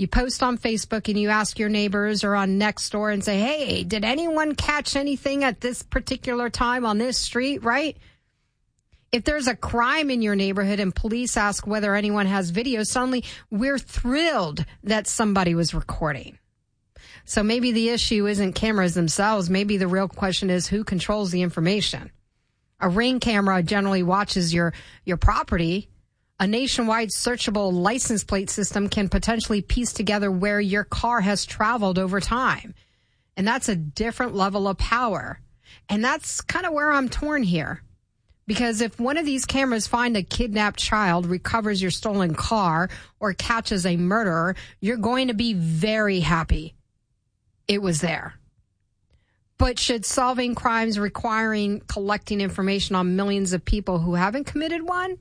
You post on Facebook and you ask your neighbors or on Nextdoor and say, hey, did anyone catch anything at this particular time on this street, right? If there's a crime in your neighborhood and police ask whether anyone has video, suddenly we're thrilled that somebody was recording. So maybe the issue isn't cameras themselves. Maybe the real question is who controls the information. A Ring camera generally watches your property. A nationwide searchable license plate system can potentially piece together where your car has traveled over time. And that's a different level of power. And that's kind of where I'm torn here. Because if one of these cameras find a kidnapped child, recovers your stolen car, or catches a murderer, you're going to be very happy it was there. But should solving crimes requiring collecting information on millions of people who haven't committed one?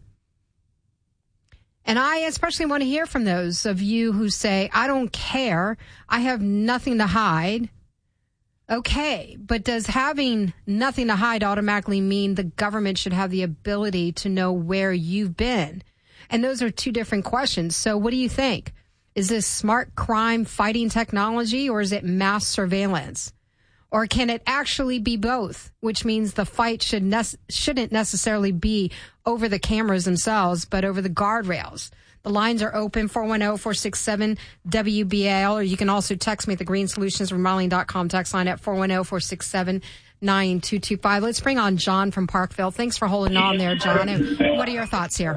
And I especially want to hear from those of you who say, I don't care, I have nothing to hide. Okay, but does having nothing to hide automatically mean the government should have the ability to know where you've been? And those are two different questions. So what do you think? Is this smart crime fighting technology, or is it mass surveillance? Or can it actually be both, which means the fight shouldn't necessarily be over the cameras themselves, but over the guardrails? The lines are open, 410-467-WBAL, or you can also text me at the greensolutionsremodeling.com text line at 410-467-9225. Let's bring on John from Parkville. Thanks for holding on there, John. And what are your thoughts here?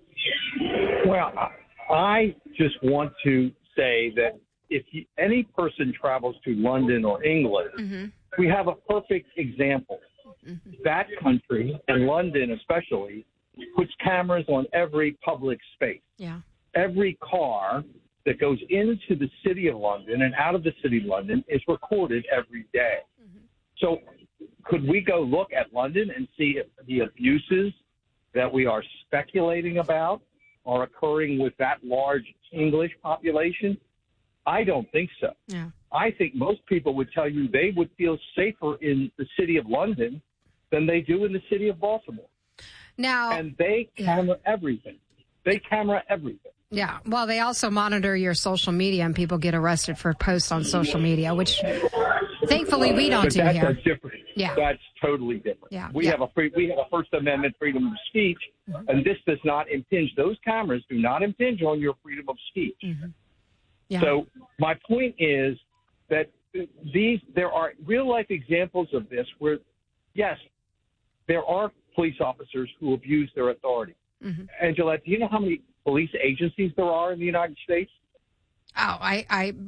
Well, I just want to say that if any person travels to London or England, we have a perfect example. That country, and London especially, puts cameras on every public space. Yeah. Every car that goes into the city of London and out of the city of London is recorded every day. So could we go look at London and see if the abuses that we are speculating about are occurring with that large English population? I don't think so. Yeah. I think most people would tell you they would feel safer in the city of London than they do in the city of Baltimore. Now, and they camera everything. They camera everything. Yeah. Well, they also monitor your social media, and people get arrested for posts on social media, which thankfully we don't do here. That's different. Yeah. That's totally different. Yeah. We have a First Amendment freedom of speech, and this does not impinge. Those cameras do not impinge on your freedom of speech. Yeah. So my point is that there are real life examples of this where, yes, there are police officers who abuse their authority. Angela, do you know how many police agencies there are in the United States? Oh, I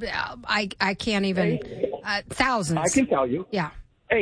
can't even. Thousands. I can tell you. Yeah.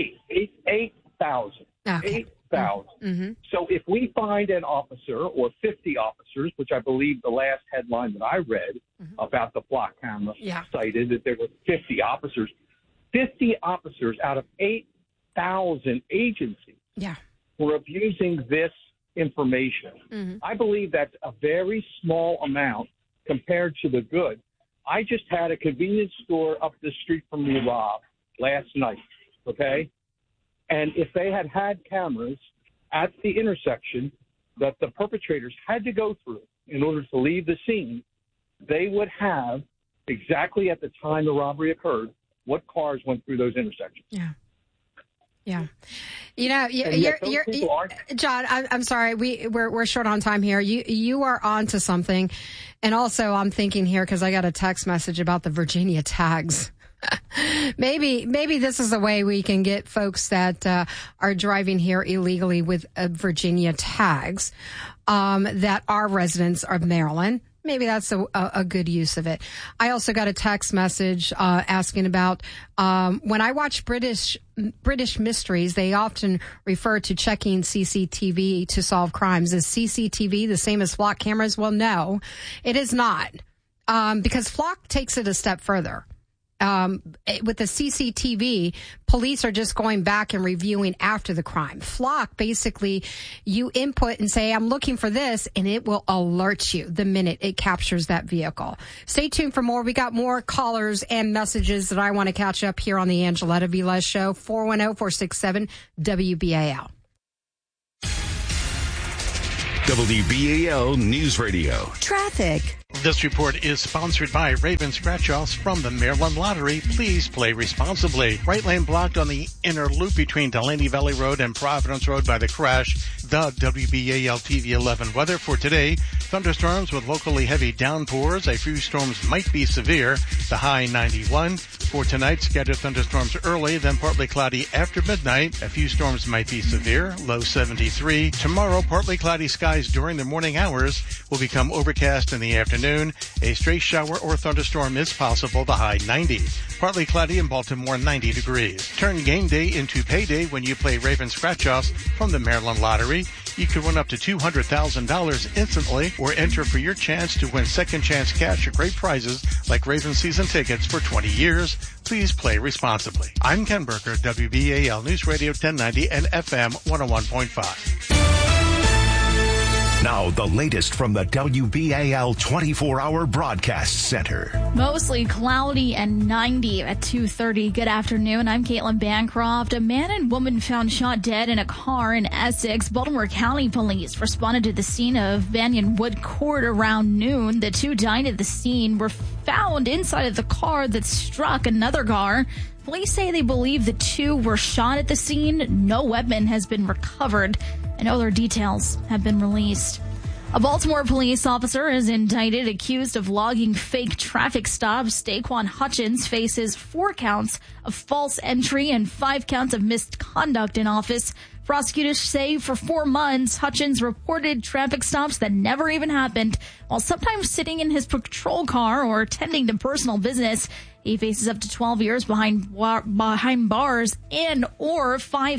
8,000. Okay. 8,000. So if we find an officer or 50 officers, which I believe the last headline that I read about the flock camera cited that there were 50 officers. 50 officers out of 8,000 agencies were abusing this information. I believe that's a very small amount compared to the good. I just had a convenience store up the street from me robbed last night, okay? And if they had had cameras at the intersection that the perpetrators had to go through in order to leave the scene, they would have, exactly at the time the robbery occurred, what cars went through those intersections. Yeah. You know, you're John, I'm sorry. We're short on time here. You are on to something. And also I'm thinking here, because I got a text message about the Virginia tags. Maybe this is a way we can get folks that are driving here illegally with Virginia tags that are residents of Maryland. Maybe that's a good use of it. I also got a text message asking about when I watch British mysteries, they often refer to checking CCTV to solve crimes. Is CCTV the same as flock cameras? Well, no, it is not, because flock takes it a step further. With the CCTV, police are just going back and reviewing after the crime. Flock, basically, you input and say, I'm looking for this, and it will alert you the minute it captures that vehicle. Stay tuned for more. We got more callers and messages that I want to catch up here on the Angeletta Velez Show, 410-467-WBAL. WBAL News Radio. Traffic. This report is sponsored by Raven Scratch-Offs from the Maryland Lottery. Please play responsibly. Right lane blocked on the inner loop between Delaney Valley Road and Providence Road by the crash. The WBAL TV 11 weather for today. Thunderstorms with locally heavy downpours. A few storms might be severe. The high 91. For tonight, scattered thunderstorms early, then partly cloudy after midnight. A few storms might be severe. Low 73. Tomorrow, partly cloudy skies during the morning hours will become overcast in the afternoon. A stray shower or thunderstorm is possible. The high 90. Partly cloudy in Baltimore, 90 degrees. Turn game day into payday when you play Raven Scratch-Offs from the Maryland Lottery. You could win up to $200,000 instantly or enter for your chance to win second chance cash or great prizes like Raven season tickets for 20 years. Please play responsibly. I'm Ken Berger, WBAL News Radio 1090 and FM 101.5. Now, the latest from the WBAL 24-hour broadcast center. Mostly cloudy and 90 at 2:30. Good afternoon. I'm Caitlin Bancroft. A man and woman found shot dead in a car in Essex. Baltimore County Police responded to the scene of Banyan Wood Court around noon. The two died at the scene were found inside of the car that struck another car. Police say they believe the two were shot at the scene. No weapon has been recovered, and other details have been released. A Baltimore police officer is indicted, accused of logging fake traffic stops. Daquan Hutchins faces 4 counts of false entry and 5 counts of misconduct in office. Prosecutors say for 4 months, Hutchins reported traffic stops that never even happened, while sometimes sitting in his patrol car or tending to personal business. He faces up to 12 years behind bars and or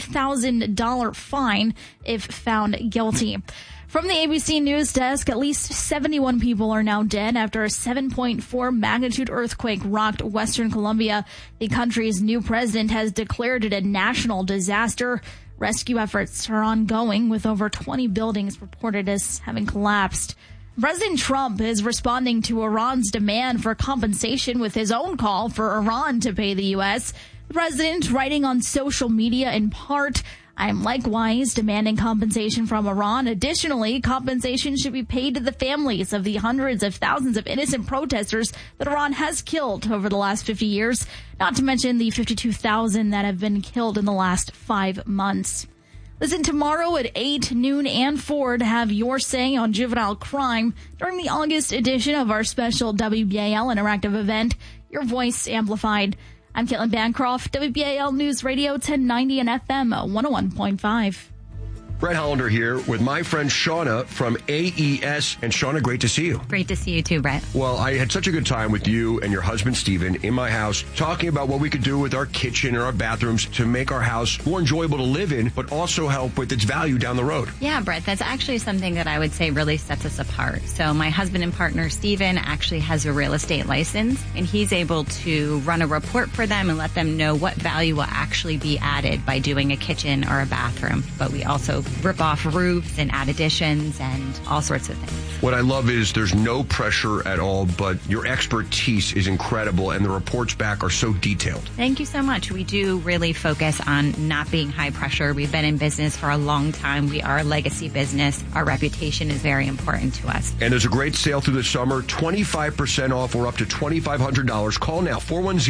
$5,000 fine if found guilty. From the ABC News Desk, at least 71 people are now dead after a 7.4 magnitude earthquake rocked Western Colombia. The country's new president has declared it a national disaster. Rescue efforts are ongoing, with over 20 buildings reported as having collapsed. President Trump is responding to Iran's demand for compensation with his own call for Iran to pay the U.S. The president, writing on social media in part, "I am likewise demanding compensation from Iran. Additionally, compensation should be paid to the families of the hundreds of thousands of innocent protesters that Iran has killed over the last 50 years, not to mention the 52,000 that have been killed in the last 5 months." Listen tomorrow at 8, noon, and 4 to have your say on juvenile crime during the August edition of our special WBAL Interactive event, Your Voice Amplified. I'm Caitlin Bancroft, WBAL News Radio 1090 and FM 101.5. Brett Hollander here with my friend Shauna from AES. And Shauna, great to see you. Great to see you too, Brett. Well, I had such a good time with you and your husband, Steven, in my house, talking about what we could do with our kitchen and our bathrooms to make our house more enjoyable to live in, but also help with its value down the road. Yeah, Brett, that's actually something that I would say really sets us apart. So my husband and partner, Steven, actually has a real estate license, and he's able to run a report for them and let them know what value will actually be added by doing a kitchen or a bathroom. But we also rip off roofs and add additions and all sorts of things. What I love is there's no pressure at all, but your expertise is incredible, and the reports back are so detailed. Thank you so much. We do really focus on not being high pressure. We've been in business for a long time. We are a legacy business. Our reputation is very important to us. And there's a great sale through the summer, 25% off or up to $2,500. Call now,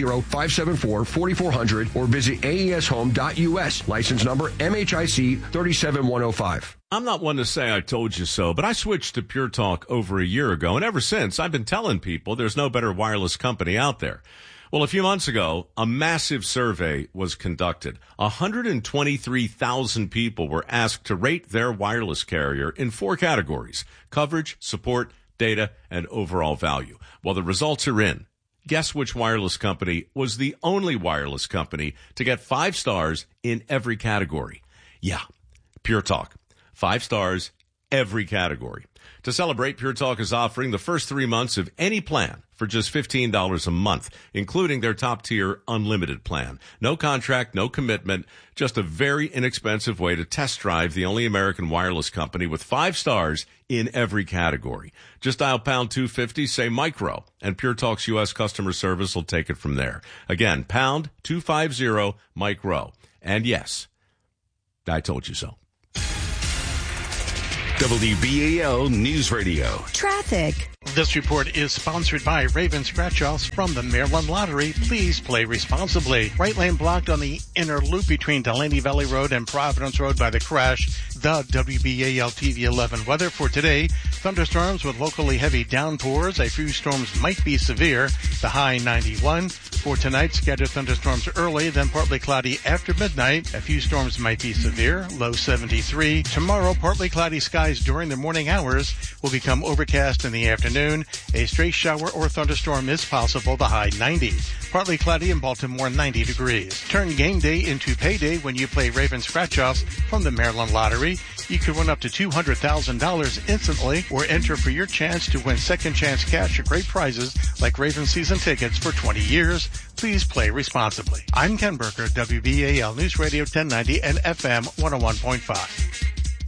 410-574-4400, or visit aeshome.us. License number MHIC 37105. I'm not one to say I told you so, but I switched to Pure Talk over a year ago, and ever since, I've been telling people there's no better wireless company out there. Well, a few months ago, a massive survey was conducted. 123,000 people were asked to rate their wireless carrier in 4 categories: coverage, support, data, and overall value. Well, the results are in. Guess which wireless company was the only wireless company to get 5 stars in every category? Yeah, Pure Talk. 5 stars, every category. To celebrate, Pure Talk is offering the first 3 months of any plan for just $15 a month, including their top-tier unlimited plan. No contract, no commitment, just a very inexpensive way to test drive the only American wireless company with 5 stars in every category. Just dial pound 250, say micro, and Pure Talk's U.S. customer service will take it from there. Again, pound 250 micro. And yes, I told you so. WBAL News Radio. Traffic. This report is sponsored by Raven Scratch-Offs from the Maryland Lottery. Please play responsibly. Right lane blocked on the inner loop between Delaney Valley Road and Providence Road by the crash. The WBAL TV 11 weather for today. Thunderstorms with locally heavy downpours. A few storms might be severe. The high 91. For tonight, scattered thunderstorms early, then partly cloudy after midnight. A few storms might be severe. Low 73. Tomorrow, partly cloudy skies during the morning hours will become overcast in the afternoon. A stray shower or thunderstorm is possible. The high 90. Partly cloudy in Baltimore, 90 degrees. Turn game day into payday when you play Raven Scratch-Offs from the Maryland Lottery. You could win up to $200,000 instantly or enter for your chance to win second chance cash or great prizes like Raven season tickets for 20 years. Please play responsibly. I'm Ken Berker, WBAL News Radio 1090 and FM 101.5.